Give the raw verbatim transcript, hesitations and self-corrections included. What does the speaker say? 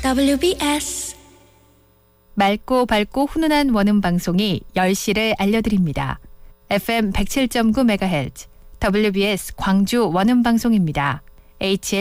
더블유비에스 맑고 밝고 훈훈한 원음 방송이 열 시를 알려드립니다. 에프엠 백칠 점 구 메가헤르츠 더블유비에스 광주 원음 방송입니다. 에이치엘